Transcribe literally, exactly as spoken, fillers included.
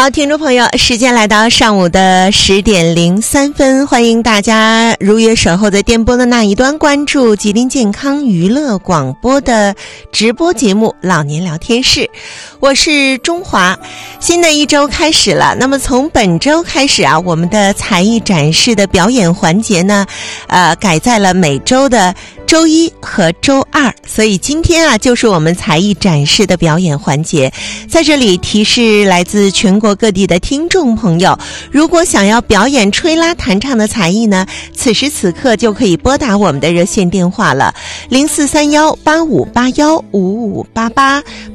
好，听众朋友，时间来到上午的十点零三分，欢迎大家如约守候在电波的那一端，关注吉林健康娱乐广播的直播节目《老年聊天室》，我是中华。新的一周开始了，那么从本周开始啊，我们的才艺展示的表演环节呢，呃，改在了每周的周一和周二，所以今天啊，就是我们才艺展示的表演环节。在这里提示来自全国各地的听众朋友，如果想要表演吹拉弹唱的才艺呢，此时此刻就可以拨打我们的热线电话了，零四三幺八五八幺五五八八。